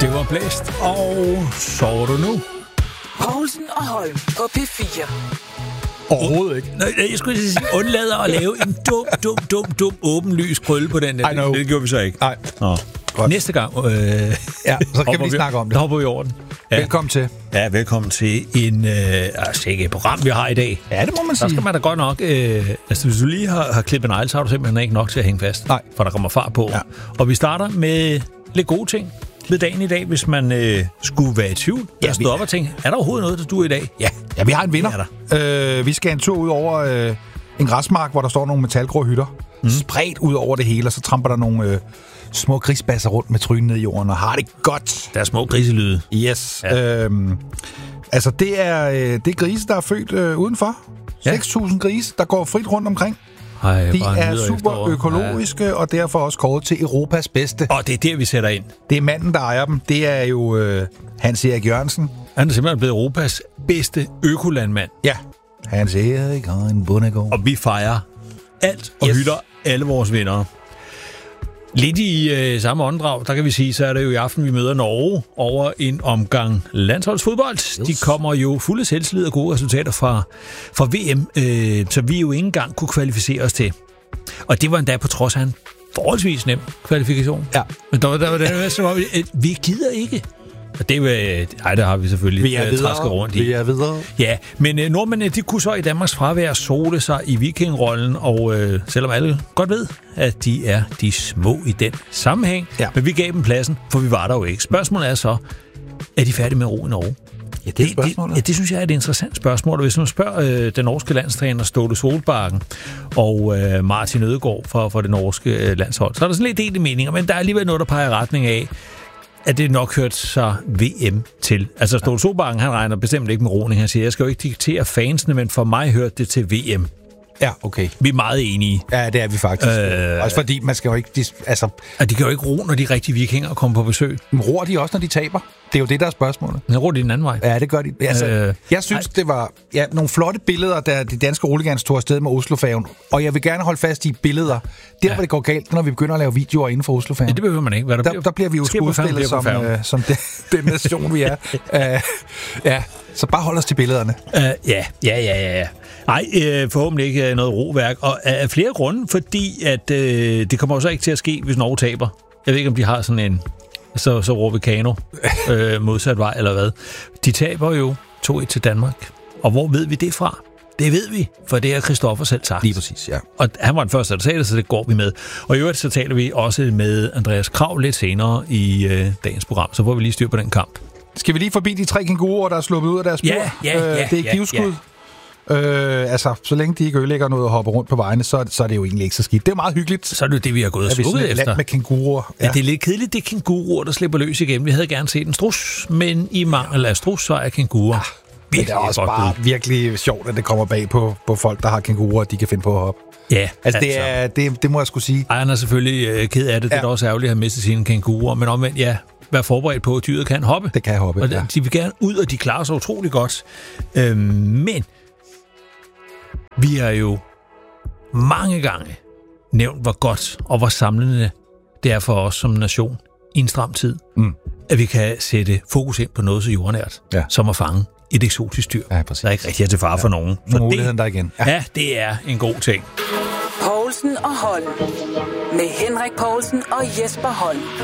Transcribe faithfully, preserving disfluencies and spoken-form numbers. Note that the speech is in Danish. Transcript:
Det var blæst, og sover du nu? Poulsen og Holm på P fire. Overhovedet ikke. Nej, jeg skulle sige, undlader at lave en dum, dum, dum, dum, åbenlys krølle på den der. Det, det gjorde vi så ikke. Nej. Nå. Næste gang. Øh, ja, så kan vi lige snakke om det. Der hopper vi i orden. Ja. Velkommen til. Ja, velkommen til en, øh, altså ikke et program, vi har i dag. Ja, det må man sige. Der skal man da godt nok, øh, altså hvis du lige har, har klippet en ejl, så har du simpelthen ikke nok til at hænge fast. Nej. For der kommer fart på. Ja. Og vi starter med lidt gode ting ved dagen i dag, hvis man øh, skulle være i tvivl. Jeg ja, stod op og tænkte, er der overhovedet noget, der duer i dag? Ja, ja vi har en vinder. Øh, vi skal en tur ud over øh, en græsmark, hvor der står nogle metalgrå hytter. Mm. Spredt ud over det hele, og så tramper der nogle øh, små grisbasser rundt med trynen ned i jorden, og har det godt. Der er små griselyde. Yes. Ja. Øhm, altså, det er, øh, det er grise, der er født øh, udenfor. Ja. seks tusind grise, der går frit rundt omkring. Ej, de er super økologiske, ja. Og derfor også kåret til Europas bedste. Og det er der, vi sætter ind. Det er manden, der ejer dem. Det er jo øh, Hans Erik Jørgensen. Han er simpelthen blevet Europas bedste økolandmand. Ja. Hans Erik har en bondegård. Og vi fejrer alt og yes. hylder alle vores venner. Lidt i øh, samme åndedrag, der kan vi sige, så er det jo i aften, vi møder Norge over en omgang landsholdsfodbold. Yes. De kommer jo fulde selvtillid og gode resultater fra, fra V M, øh, så vi jo ikke engang kunne kvalificere os til. Og det var endda på trods af en forholdsvis nem kvalifikation. Ja. Men der var der, der, der som om, vi gider ikke. Og det, øh, ej, der har vi selvfølgelig vi er videre, trasket rundt i. Vi er videre. Ja, men øh, nordmændene, de kunne så i Danmarks fravær sole sig i vikingrollen, og øh, selvom alle godt ved, at de er de små i den sammenhæng, ja. Men vi gav dem pladsen, for vi var der jo ikke. Spørgsmålet er så, er de færdige med at ro i Norge? Ja, det er spørgsmålet. Det, det, ja, det synes jeg er et interessant spørgsmål. Hvis man spørger øh, den norske landstræner Ståle Solbakken og øh, Martin Ødegaard fra, fra det norske øh, landshold, så er der sådan lidt delte meninger, men der er alligevel noget, der peger i retning af, at det nok hørt sig V M til. Altså Ståle Solbakken, han regner bestemt ikke med roning. Han siger, jeg skal jo ikke diktere fansene, men for mig hørte det til V M. Ja, okay. Vi er meget enige. Ja, det er vi faktisk. Øh, også fordi man skal jo ikke... De, altså, at de kan jo ikke ro, når de rigtige vikinger kommer på besøg. Men roer de også, når de taber? Det er jo det, der er spørgsmålet. Men roer de den anden vej? Ja, det gør de. Altså, øh, jeg synes, ej. det var ja, nogle flotte billeder, da de danske roligans tog afsted med Oslofærgen. Og jeg vil gerne holde fast i billeder. Der, ja. hvor det går galt, når vi begynder at lave videoer inden for Oslofærgen. Ja, det behøver man ikke. Hvad der, der, bliver, der bliver vi jo skudstillet som, øh, som det, den nation, vi er. uh, ja, så bare hold os til billederne. Uh, ja, ja, ja, ja, ja. Nej, øh, forhåbentlig ikke noget roværk. Og af flere grunde, fordi at øh, det kommer også ikke til at ske, hvis Norge taber. Jeg ved ikke, om de har sådan en så, så råber Kano øh, modsat vej, eller hvad. De taber jo to et til Danmark. Og hvor ved vi det fra? Det ved vi, for det er Christoffer selv sagt. Lige præcis, ja. Og han var den første, der talte, så det går vi med. Og i øvrigt så taler vi også med Andreas Krav lidt senere i øh, dagens program, så får vi lige styr på den kamp. Skal vi lige forbi de tre kænguruer, der er sluppet ud af deres spor? Ja, ja, ja. Øh, det er ja, knivskud. Ja. Øh, altså, så længe de ikke ødelægger noget og hopper rundt på vejene, så, så er det jo egentlig ikke så skidt. Det er meget hyggeligt. Så er det jo det, vi har gået og slukket efter. Land med kænguruer. Ja. Ja, det er lidt kedeligt, det er kænguruer, der slipper løs igen. Vi havde gerne set en strus, men i mangel af strus, så er kænguruer. Ja, det er også bare ud. virkelig sjovt, at det kommer bag på, på folk, der har kænguruer, at de kan finde på at hoppe. Ja, altså, altså. Det, er, det, det må jeg skulle sige. Ejeren er selvfølgelig øh, ked af det. Ja. Det er også ærgerligt at have mistet sine kænguruer, men omvendt, ja, vær forberedt på, at dyret kan hoppe. Det kan hoppe, og ja. De vil gerne ud, og de klarer sig utrolig godt. Øhm, men vi har jo mange gange nævnt, hvor godt og hvor samlende det er for os som nation i en stram tid, mm. at vi kan sætte fokus ind på noget så jordnært, ja. som at fange et eksotisk dyr, ja, der ikke rigtig er til fare ja. for nogen. Så muligheden der igen. Ja. ja, det er en god ting. Poulsen og Holm med Henrik Poulsen og Jesper Holm.